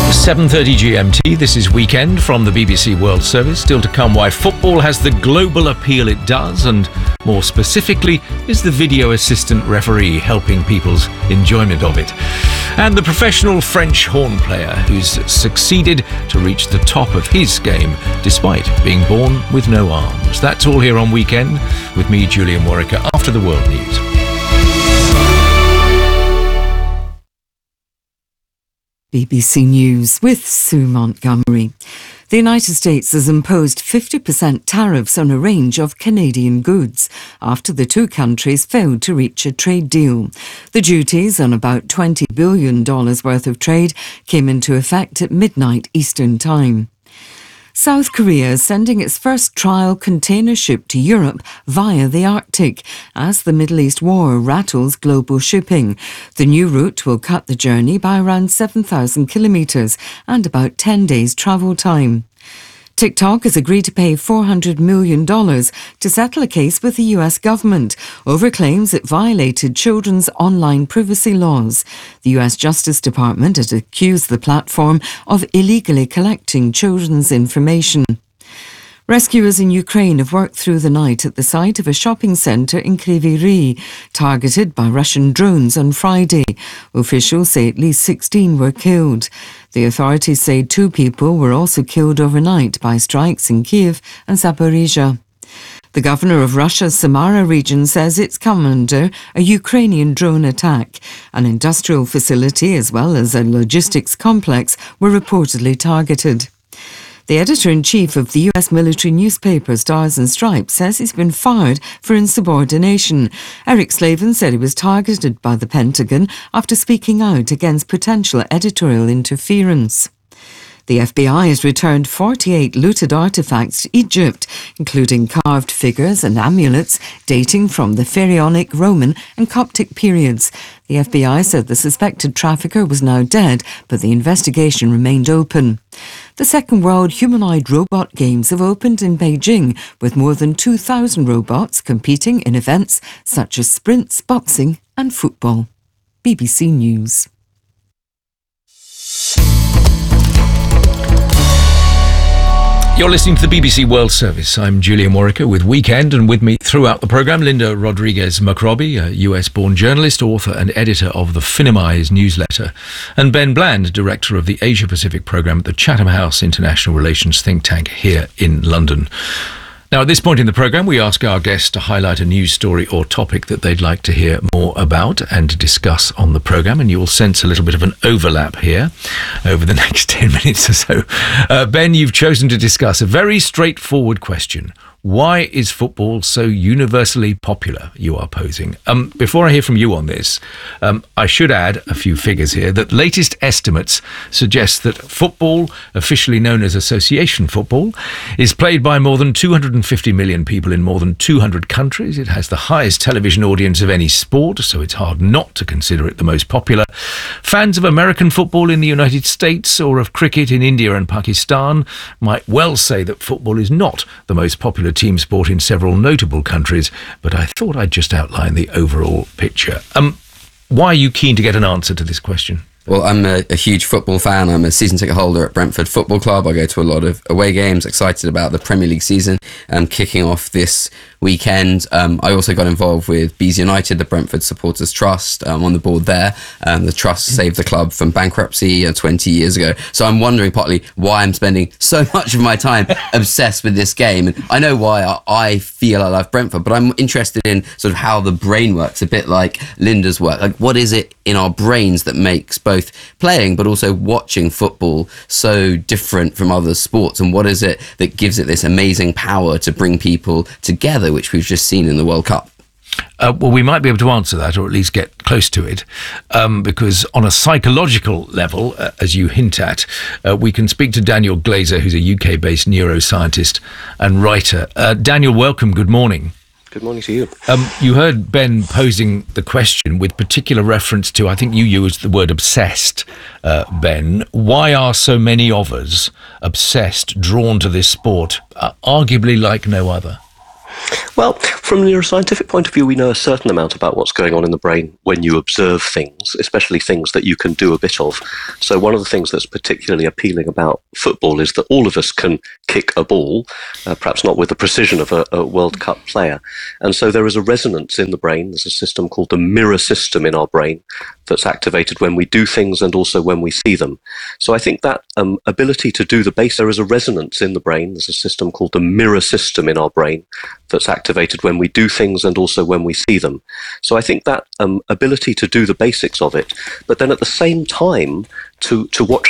7:30 GMT, this is Weekend from the BBC World Service. Still to come, why football has the global appeal it does, and more specifically, is the video assistant referee helping people's enjoyment of it. And the professional French horn player who's succeeded to reach the top of his game despite being born with no arms. That's all here on Weekend with me, Julian Warwicker, after the world news. BBC News with Sue Montgomery. The United States has imposed 50% tariffs on a range of Canadian goods after the two countries failed to reach a trade deal. The duties on about $20 billion worth of trade came into effect at midnight Eastern Time. South Korea is sending its first trial container ship to Europe via the Arctic as the Middle East war rattles global shipping. The new route will cut the journey by around 7,000 kilometres and about 10 days travel time. TikTok has agreed to pay $400 million to settle a case with the US government over claims it violated children's online privacy laws. The US Justice Department has accused the platform of illegally collecting children's information. Rescuers in Ukraine have worked through the night at the site of a shopping centre in Kryvyi Rih, targeted by Russian drones on Friday. Officials say at least 16 were killed. The authorities say 2 people were also killed overnight by strikes in Kiev and Zaporizhzhia. The governor of Russia's Samara region says it's come under a Ukrainian drone attack. An industrial facility as well as a logistics complex were reportedly targeted. The editor-in-chief of the US military newspaper Stars and Stripes says he's been fired for insubordination. Eric Slavin said he was targeted by the Pentagon after speaking out against potential editorial interference. The FBI has returned 48 looted artefacts to Egypt, including carved figures and amulets dating from the Pharaonic, Roman and Coptic periods. The FBI said the suspected trafficker was now dead, but the investigation remained open. The Second World Humanoid Robot Games have opened in Beijing, with more than 2,000 robots competing in events such as sprints, boxing and football. BBC News. You're listening to the BBC World Service. I'm Julian Warwicker with Weekend, and with me throughout the programme, Linda Rodriguez-Macrobi, a US-born journalist, author and editor of the Finimize newsletter, and Ben Bland, director of the Asia-Pacific programme at the Chatham House International Relations think tank here in London. Now, at this point in the programme, we ask our guests to highlight a news story or topic that they'd like to hear more about and to discuss on the programme, and you'll sense a little bit of an overlap here over the next 10 minutes or so. Ben, you've chosen to discuss a very straightforward question. Why is football so universally popular, you are posing? Before I hear from you on this, I should add a few figures here. That latest estimates suggest that football, officially known as association football, is played by more than 250 million people in more than 200 countries. It has the highest television audience of any sport, so it's hard not to consider it the most popular. Fans of American football in the United States or of cricket in India and Pakistan might well say that football is not the most popular team sport in several notable countries, but I thought I'd just outline the overall picture. Why are you keen to get an answer to this question? Well, I'm a huge football fan. I'm a season ticket holder at Brentford Football Club. I go to a lot of away games, excited about the Premier League season kicking off this weekend. I also got involved with Bees United, the Brentford Supporters Trust. I'm on the board there. The trust saved the club from bankruptcy 20 years ago. So I'm wondering partly why I'm spending so much of my time obsessed with this game. And I know why I feel I love Brentford, but I'm interested in sort of how the brain works, a bit like Linda's work. Like, what is it in our brains that makes both playing but also watching football so different from other sports, and what is it that gives it this amazing power to bring people together, which we've just seen in the World Cup? Well, we might be able to answer that, or at least get close to it, because on a psychological level, as you hint at, we can speak to Daniel Glazer, who's a UK-based neuroscientist and writer. Daniel, welcome. Good morning. Good morning to you. You heard Ben posing the question with particular reference to, I think you used the word obsessed, Ben. Why are so many of us obsessed, drawn to this sport, arguably like no other? Well, Well, from a neuroscientific point of view, we know a certain amount about what's going on in the brain when you observe things, especially things that you can do a bit of. So one of the things that's particularly appealing about football is that all of us can kick a ball, perhaps not with the precision of a World Cup player. And so there is a resonance in the brain. There's a system called the mirror system in our brain that's activated when we do things and also when we see them. So I think that ability to do the base, there is a resonance in the brain. There's a system called the mirror system in our brain that's activated when we do things and also when we see them. So I think that ability to do the basics of it, but then at the same time to watch